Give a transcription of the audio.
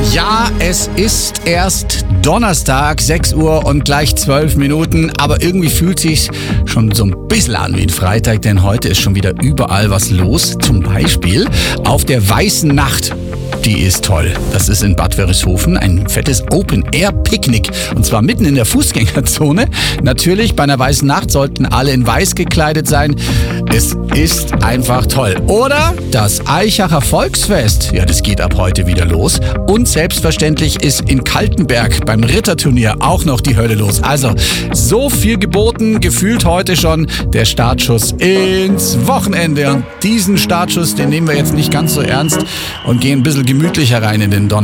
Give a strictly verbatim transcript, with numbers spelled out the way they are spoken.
Ja, es ist erst Donnerstag, sechs Uhr und gleich zwölf Minuten, aber irgendwie fühlt sich schon so ein bisschen an wie ein Freitag, denn heute ist schon wieder überall was los. Zum Beispiel auf der Weißen Nacht. Die ist toll. Das ist in Bad Wörishofen ein fettes Open-Air-Picknick. Und zwar mitten in der Fußgängerzone. Natürlich, bei einer Weißen Nacht sollten alle in weiß gekleidet sein. Es ist einfach toll. Oder das Aichacher Volksfest. Ja, das geht ab heute wieder los. Und selbstverständlich ist in Kaltenberg beim Ritterturnier auch noch die Hölle los. Also, so viel geboten, gefühlt heute schon der Startschuss ins Wochenende. Und diesen Startschuss, den nehmen wir jetzt nicht ganz so ernst und gehen ein bisschen gemütlicher rein in den Donnerstag.